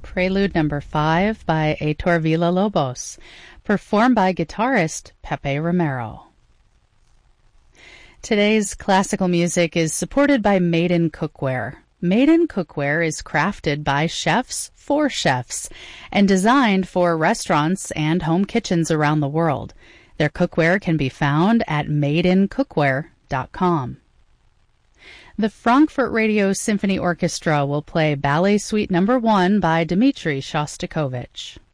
Prelude Number 5 by Heitor Villa-Lobos, performed by guitarist Pepe Romero. Today's classical music is supported by Maiden Cookware. Maiden Cookware is crafted by chefs for chefs and designed for restaurants and home kitchens around the world. Their cookware can be found at maidencookware.com. The Frankfurt Radio Symphony Orchestra will play Ballet Suite No. 1 by Dmitri Shostakovich.